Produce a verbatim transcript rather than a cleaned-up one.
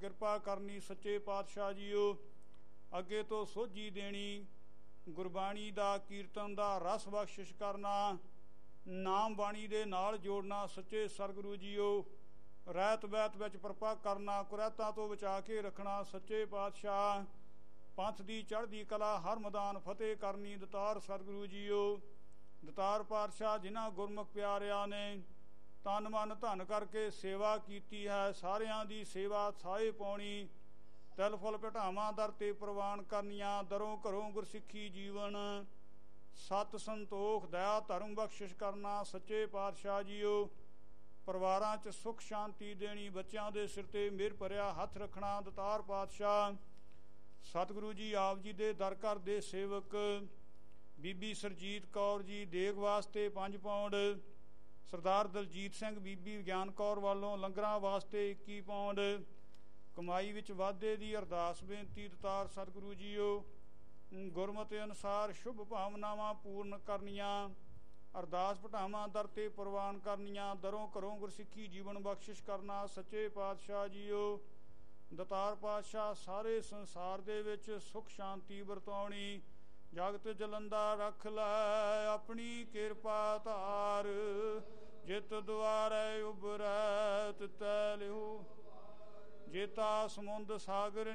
ਕਿਰਪਾ ਕਰਨੀ ਸੱਚੇ ਪਾਤਸ਼ਾਹ ਜੀਓ। ਅੱਗੇ ਤੋਂ ਸੋਝੀ ਦੇਣੀ, ਗੁਰਬਾਣੀ ਦਾ ਕੀਰਤਨ ਦਾ ਰਸ ਬਖਸ਼ਿਸ਼ ਕਰਨਾ, ਨਾਮ ਬਾਣੀ ਦੇ ਨਾਲ ਜੋੜਨਾ ਸੱਚੇ ਸਤਿਗੁਰੂ ਜੀਓ। ਰਹਿਤ ਬਹਿਤ ਵਿੱਚ ਪ੍ਰਪਾ ਕਰਨਾ, ਕੁਰੈਤਾਂ ਤੋਂ ਬਚਾ ਕੇ ਰੱਖਣਾ ਸੱਚੇ ਪਾਤਸ਼ਾਹ। ਪੰਥ ਦੀ ਚੜ੍ਹਦੀ ਕਲਾ ਹਰ ਮੈਦਾਨ ਫਤਿਹ ਕਰਨੀ ਦਤਾਰ ਸਤਿਗੁਰੂ ਜੀਓ। ਦਤਾਰ ਪਾਤਸ਼ਾਹ ਜਿਨ੍ਹਾਂ ਗੁਰਮੁਖ ਪਿਆਰਿਆਂ ਨੇ ਤਨ ਮਨ ਧਨ ਕਰਕੇ ਸੇਵਾ ਕੀਤੀ ਹੈ, ਸਾਰਿਆਂ ਦੀ ਸੇਵਾ ਸਾਹੇ ਪਾਉਣੀ, ਤਿਲ ਫੁੱਲ ਭਟਾਵਾਂ ਦਰ ਤੇ ਪ੍ਰਵਾਨ ਕਰਨੀਆਂ, ਦਰੋਂ ਘਰੋਂ ਗੁਰਸਿੱਖੀ ਜੀਵਨ, ਸਤ ਸੰਤੋਖ ਦਇਆ ਧਰਮ ਬਖਸ਼ਿਸ਼ ਕਰਨਾ ਸੱਚੇ ਪਾਤਸ਼ਾਹ ਜੀਓ। ਪਰਿਵਾਰਾਂ 'ਚ ਸੁੱਖ ਸ਼ਾਂਤੀ ਦੇਣੀ, ਬੱਚਿਆਂ ਦੇ ਸਿਰ 'ਤੇ ਮਿਹਰ ਭਰਿਆ ਹੱਥ ਰੱਖਣਾ ਦਤਾਰ ਪਾਤਸ਼ਾਹ। ਸਤਿਗੁਰੂ ਜੀ ਆਪ ਜੀ ਦੇ ਦਰ ਘਰ ਦੇ ਸੇਵਕ ਬੀਬੀ ਸਰਜੀਤ ਕੌਰ ਜੀ ਦੇਗ ਵਾਸਤੇ ਪੰਜ ਪੌਂਡ, ਸਰਦਾਰ ਦਲਜੀਤ ਸਿੰਘ ਬੀਬੀ ਗਿਆਨ ਕੌਰ ਵੱਲੋਂ ਲੰਗਰਾਂ ਵਾਸਤੇ ਇੱਕੀ ਪੌਂਡ, ਕਮਾਈ ਵਿੱਚ ਵਾਧੇ ਦੀ ਅਰਦਾਸ ਬੇਨਤੀ ਦਤਾਰ ਸਤਿਗੁਰੂ ਜੀਓ। ਗੁਰਮਤਿ ਅਨੁਸਾਰ ਸ਼ੁਭ ਭਾਵਨਾਵਾਂ ਪੂਰਨ ਕਰਨੀਆਂ, ਅਰਦਾਸ ਭਟਾਵਾਂ ਦਰ ਤੇ ਪ੍ਰਵਾਨ ਕਰਨੀਆਂ, ਦਰੋਂ ਘਰੋਂ ਗੁਰਸਿੱਖੀ ਜੀਵਨ ਬਖਸ਼ਿਸ਼ ਕਰਨਾ ਸੱਚੇ ਪਾਤਸ਼ਾਹ ਜੀਓ। ਦਤਾਰ ਪਾਤਸ਼ਾਹ ਸਾਰੇ ਸੰਸਾਰ ਦੇ ਵਿੱਚ ਸੁੱਖ ਸ਼ਾਂਤੀ ਵਰਤਾਉਣੀ, ਜਗਤ ਜਲੰਦਾ ਰੱਖ ਲੈ ਆਪਣੀ ਕਿਰਪਾ ਧਾਰ, ਜਿਤ ਦੁਆਰੇ ਉਬਰੈ ਤਿਤੈ ਲਿਹੁ, ਜੇਤਾ ਸਮੁੰਦ ਸਾਗਰ